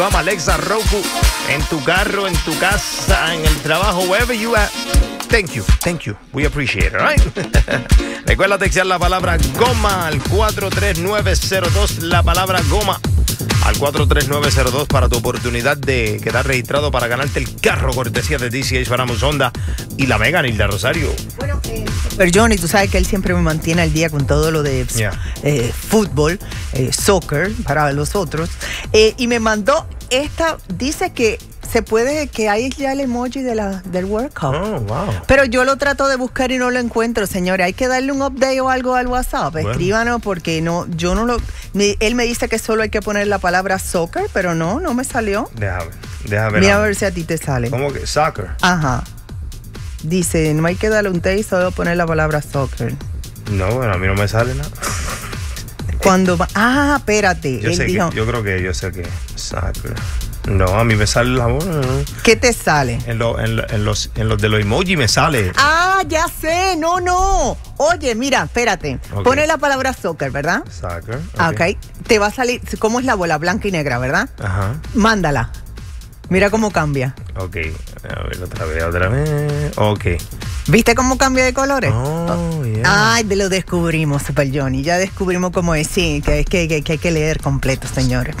Vamos, Alexa, Roku, en tu carro, en tu casa, en el trabajo, wherever you are. Thank you. We appreciate it, all right? Recuerda textear la palabra goma al 43902, la palabra goma al 43902 para tu oportunidad de quedar registrado para ganarte el carro cortesía de DCH Ramos Honda y la Mega Nilda Rosario. Bueno, pero Johnny, tú sabes que él siempre me mantiene al día con todo lo de fútbol, soccer para los otros, y me mandó esta, dice que se puede, que hay ya el emoji del World Cup. Oh, wow. Pero yo lo trato de buscar y no lo encuentro, señores. Hay que darle un update o algo al WhatsApp. Bueno. Escríbanos porque yo no lo... Él me dice que solo hay que poner la palabra soccer, pero no me salió. Déjame Mira a ver si a ti te sale. ¿Cómo que? Soccer. Ajá. Dice, no hay que darle un update, solo poner la palabra soccer. No, bueno, a mí no me sale nada. Cuando va... Ah, espérate. Yo creo que yo sé que soccer. No, a mí me sale la voz. ¿Qué te sale? En los de los emojis me sale. Ah, ya sé, no. Oye, mira, espérate. Okay. Pone la palabra soccer, ¿verdad? Soccer. Okay. Te va a salir, ¿cómo es la bola? Blanca y negra, ¿verdad? Ajá. Mándala. Mira cómo cambia. Ok. A ver, otra vez. Ok. ¿Viste cómo cambia de colores? Oh, yeah. Ay, lo descubrimos, Super Johnny. Ya descubrimos cómo es. Sí, que hay que leer completo, señores.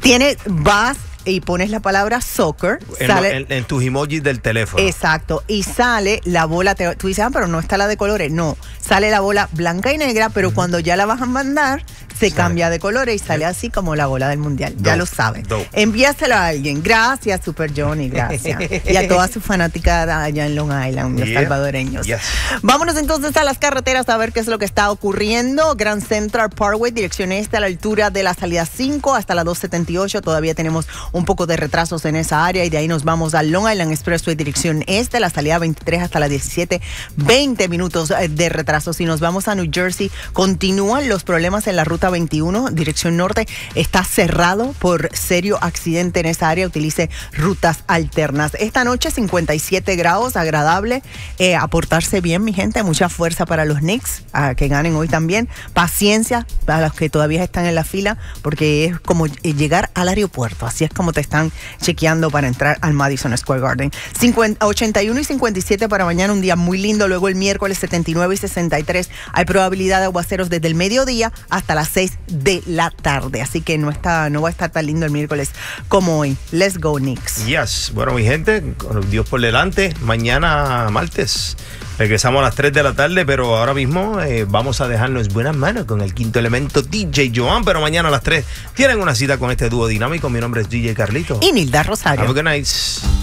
Vas y pones la palabra soccer. En tus emojis del teléfono. Exacto. Y sale la bola. Tú dices, pero no está la de colores. No. Sale la bola blanca y negra, pero cuando ya la vas a mandar, se cambia de colores y sale así como la bola del mundial. Ya lo saben. Envíaselo a alguien. Gracias, Super Johnny. Gracias. Y a toda su fanática allá en Long Island, los salvadoreños. Yes. Vámonos entonces a las carreteras a ver qué es lo que está ocurriendo. Grand Central Parkway, dirección este, a la altura de la salida 5 hasta la 278. Todavía tenemos un poco de retrasos en esa área y de ahí nos vamos a Long Island Expressway, dirección este, la salida 23 hasta la 17. 20 minutos de retraso. Si nos vamos a New Jersey, continúan los problemas en la ruta 21, dirección norte. Está cerrado por serio accidente en esa área. Utilice rutas alternas. Esta noche 57 grados, agradable. A portarse bien, mi gente. Mucha fuerza para los Knicks, que ganen hoy también. Paciencia para los que todavía están en la fila, porque es como llegar al aeropuerto. Así es como te están chequeando para entrar al Madison Square Garden. 81 y 57 para mañana, un día muy lindo. Luego el miércoles 79 y 63. Hay probabilidad de aguaceros desde el mediodía hasta las 6 de la tarde. Así que no va a estar tan lindo el miércoles como hoy. Let's go, Knicks. Yes. Bueno, mi gente, con Dios por delante, mañana martes regresamos a las 3 de la tarde, pero ahora mismo vamos a dejarnos buenas manos con el quinto elemento DJ Joan, pero mañana a las 3 tienen una cita con este dúo dinámico. Mi nombre es DJ Carlito. Y Nilda Rosario. Have a good night.